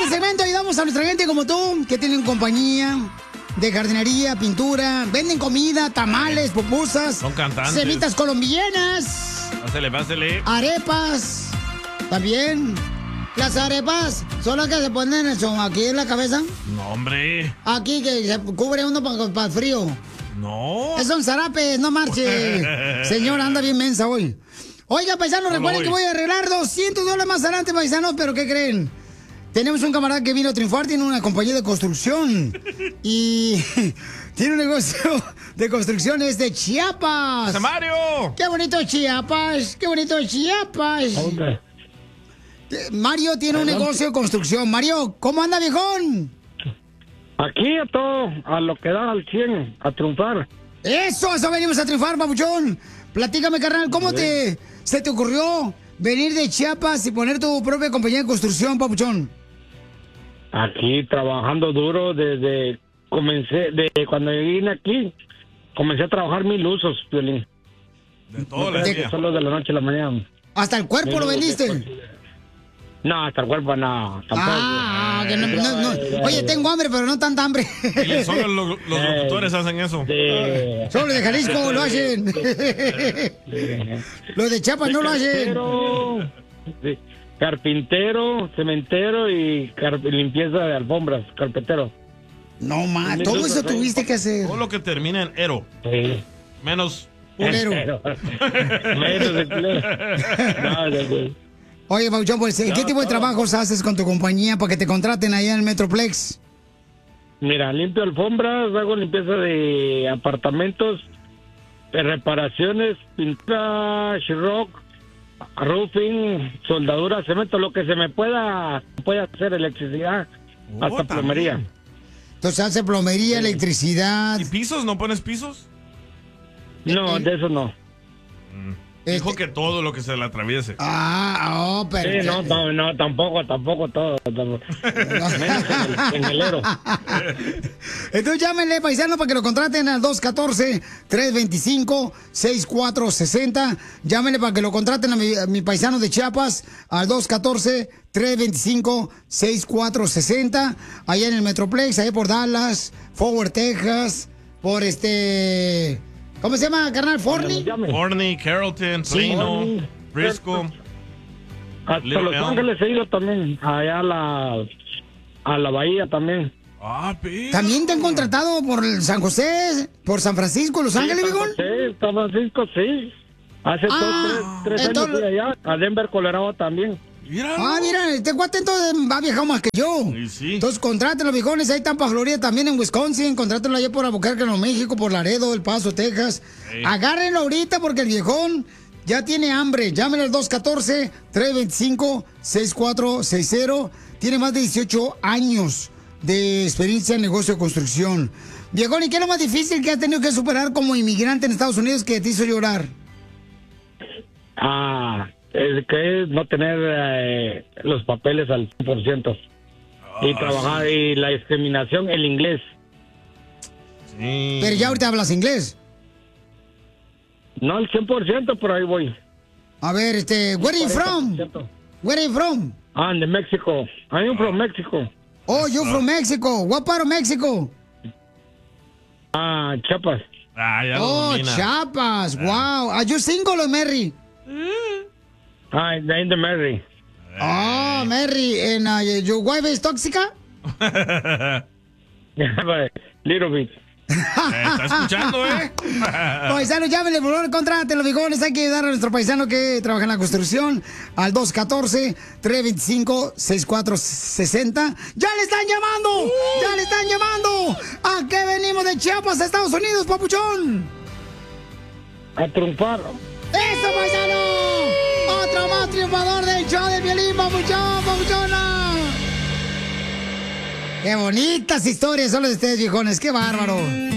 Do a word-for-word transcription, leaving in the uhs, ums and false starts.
segmento ayudamos a nuestra gente como tú, que tienen compañía de jardinería, pintura, venden comida, tamales, pupusas. Son cantantes. Semitas colombianas. Pásele, pásele. Arepas. También. Las arepas son las que se ponen eso, aquí en la cabeza. No, hombre. Aquí que se cubre uno para el frío. No. Es son zarapes, no marche. Señora, anda bien mensa hoy. Oiga, paisanos, No recuerden voy. que voy a arreglar doscientos dólares más adelante, paisanos, pero ¿qué creen? Tenemos un camarada que vino a triunfar, tiene una compañía de construcción y tiene un negocio de construcciones de Chiapas. ¡José Mario! ¡Qué bonito Chiapas! ¡Qué bonito Chiapas! Okay. Eh, Mario tiene un Adelante. negocio de construcción. Mario, ¿cómo anda, viejón? Aquí a todo, a lo que da al cien, a triunfar. Eso, eso venimos a triunfar, papuchón. Platícame, carnal, ¿cómo te se te ocurrió venir de Chiapas y poner tu propia compañía de construcción, papuchón? Aquí trabajando duro desde, comencé, de cuando vine aquí, comencé a trabajar mil usos, Piolín. De todo No la creas que día. solo de la noche a la mañana. ¿Hasta el cuerpo Mil lo usos vendiste? de- No, hasta el cuerpo no, tampoco. Ah, que no, no, no. Oye, tengo hambre, pero no tanta hambre. Y solo lo- los locutores hacen eso. De- Solo los de Jalisco lo hacen. Los de Chiapas no lo hacen. Carpintero, sí, carpintero, cementero y car- limpieza de alfombras, carpetero. No, ma, todo eso tuviste que hacer. Todo lo que termina en ero. Sí. Menos. Culero. Menos de culero. No, de- de- Oye, papuchón, pues, ¿qué tipo de trabajos haces con tu compañía para que te contraten allá en el Metroplex? Mira, limpio alfombras, hago limpieza de apartamentos, de reparaciones, pintura, rock, roofing, soldadura, cemento, lo que se me pueda, pueda hacer, electricidad, Oh, hasta también. plomería. Entonces hace plomería, electricidad. ¿Y pisos? ¿No pones pisos? No, de eso no. Dijo Este- que todo lo que se le atraviese. Ah, oh, pero... Sí, no, no, no, tampoco, tampoco todo. tampoco. Menos en el, en el ero. Entonces llámenle, paisano, para que lo contraten al dos uno cuatro, tres dos cinco, seis cuatro seis cero. Llámenle para que lo contraten a mi, a mi paisano de Chiapas al dos uno cuatro, tres dos cinco, seis cuatro seis cero. Allá en el Metroplex, ahí por Dallas, Forward, Texas, por este... ¿Cómo se llama, carnal? ¿Forney? Llame. Forney, Carrollton, Sí. Plano, Forney. Frisco. Hasta Little Los Elm. Ángeles he ido también, allá a la, a la bahía también. Ah, pero. ¿También te han contratado por el San José, por San Francisco, Los Ángeles, Sí, viejón? Sí, San Francisco, sí. Hace Ah, dos, tres, tres entonces- años fui allá, a Denver, Colorado también. Míralo. Ah, mira, este cuate entonces va viajado más que yo. Y sí. Entonces, contrátenlo, viejones. Ahí están para Florida, también en Wisconsin. Contrátenlo allá por Albuquerque, Nuevo México, por Laredo, El Paso, Texas. Sí. Agárrenlo ahorita porque el viejón ya tiene hambre. Llámenle al dos uno cuatro, tres dos cinco, seis cuatro seis cero. Tiene más de dieciocho años de experiencia en negocio de construcción. Viejón, ¿y qué es lo más difícil que has tenido que superar como inmigrante en Estados Unidos que te hizo llorar? Ah, es que es no tener eh, los papeles al cien por ciento. Y Ah, trabajar, y la discriminación, el inglés. Sí. Pero ya ahorita hablas inglés. No al cien por ciento, pero ahí voy. A ver, este, where are you from? cuarenta por ciento. Where are you from? Ah, de México. I'm from México. Oh, you from Mexico. What part of Mexico? Ah, Chiapas. Ah, ya lo Oh, domina. Chiapas. Wow. Are you single or married? Ah, in the Mary. Oh, married. And uh, your wife is tóxica? Little bit. Eh, ¿Está escuchando, eh? Paisanos, llámenle, por favor, contrátenlo, los viejones. Hay que ayudar a nuestro paisano que trabaja en la construcción al dos uno cuatro, tres dos cinco, seis cuatro seis cero. ¡Ya le están llamando! ¡Ya le están llamando! ¿A qué venimos de Chiapas a Estados Unidos, papuchón? A triunfar. ¡Eso, paisano! ¡Otro más triunfador del show de Piolín, papuchón, papuchona! ¡Qué bonitas historias son las de ustedes, viejones! ¡Qué bárbaro!